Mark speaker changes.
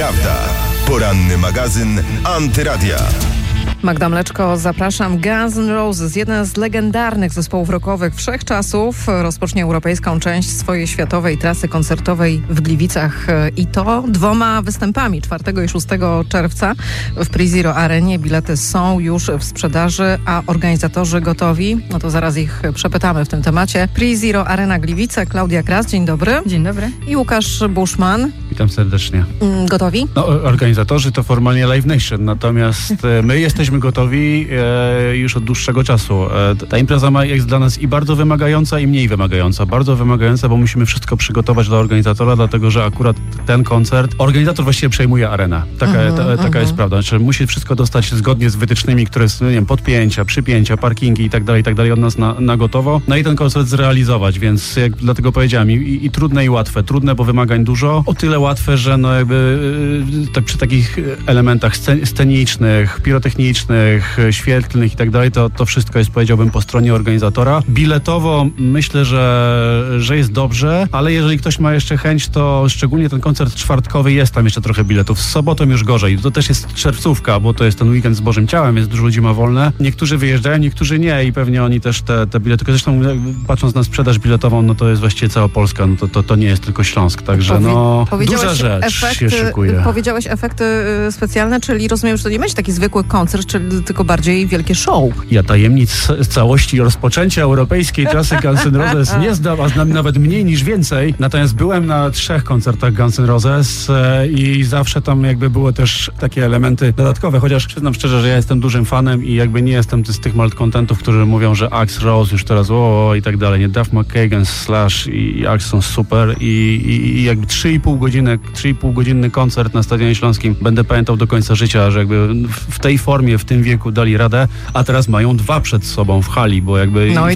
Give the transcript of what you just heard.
Speaker 1: Prawda. Poranny magazyn Antyradia.
Speaker 2: Magda Mleczko, zapraszam. Guns N' Roses, jeden z legendarnych zespołów rockowych wszechczasów, rozpocznie europejską część swojej światowej trasy koncertowej w Gliwicach i to 2 występami 4 i 6 czerwca w PreZero Arenie. Bilety są już w sprzedaży, a organizatorzy gotowi? No to zaraz ich przepytamy w tym temacie. PreZero Arena Gliwice, Klaudia Kras, dzień dobry.
Speaker 3: Dzień dobry.
Speaker 2: I Łukasz Buszman.
Speaker 4: Witam serdecznie.
Speaker 2: Gotowi?
Speaker 4: No, organizatorzy to formalnie Live Nation, natomiast my jesteśmy gotowi już od dłuższego czasu. Ta impreza jest dla nas i bardzo wymagająca, i mniej wymagająca. Bardzo wymagająca, bo musimy wszystko przygotować dla organizatora, dlatego że akurat ten koncert, organizator właściwie przejmuje arenę. Taka jest prawda. Znaczy, musi wszystko dostać zgodnie z wytycznymi, które są, nie wiem, podpięcia, przypięcia, parkingi i tak dalej od nas na gotowo. No i ten koncert zrealizować, więc dlatego powiedziałem i trudne i łatwe. Trudne, bo wymagań dużo. O tyle łatwe, że no jakby tak przy takich elementach scenicznych, pirotechnicznych, świetlnych i tak dalej, to wszystko jest, powiedziałbym, po stronie organizatora. Biletowo myślę, że jest dobrze, ale jeżeli ktoś ma jeszcze chęć, to szczególnie ten koncert czwartkowy, jest tam jeszcze trochę biletów. Z sobotą już gorzej. To też jest czerwcówka, bo to jest ten weekend z Bożym Ciałem, więc dużo ludzi ma wolne. Niektórzy wyjeżdżają, niektórzy nie i pewnie oni też te bilety, zresztą patrząc na sprzedaż biletową, no to jest właściwie cała Polska, no to nie jest tylko Śląsk, także duża rzecz się szykuje.
Speaker 2: Powiedziałeś efekty specjalne, czyli rozumiem, że to nie będzie taki zwykły koncert, czyli tylko bardziej wielkie show.
Speaker 4: Ja tajemnic całości rozpoczęcia europejskiej trasy Guns N' Roses nie znam, a znam nawet mniej niż więcej. Natomiast byłem na 3 koncertach Guns N' Roses i zawsze tam jakby były też takie elementy dodatkowe, chociaż przyznam szczerze, że ja jestem dużym fanem i jakby nie jestem z tych malcontentów, którzy mówią, że Axl Rose już teraz i tak dalej. Nie, Duff McKagan, Slash i Axl są super i jakby 3,5 godzinny koncert na Stadionie Śląskim będę pamiętał do końca życia, że jakby w tej formie, w tym wieku dali radę, a teraz mają 2 przed sobą w hali, bo jakby